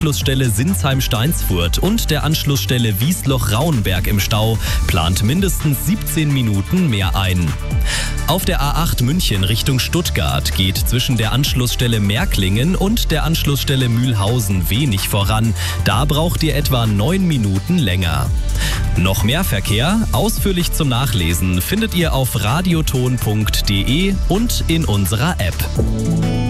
Anschlussstelle Sinsheim-Steinsfurt und der Anschlussstelle Wiesloch-Rauenberg im Stau, plant mindestens 17 Minuten mehr ein. Auf der A8 München Richtung Stuttgart geht zwischen der Anschlussstelle Märklingen und der Anschlussstelle Mühlhausen wenig voran. Da braucht ihr etwa 9 Minuten länger. Noch mehr Verkehr, ausführlich zum Nachlesen, findet ihr auf radioton.de und in unserer App.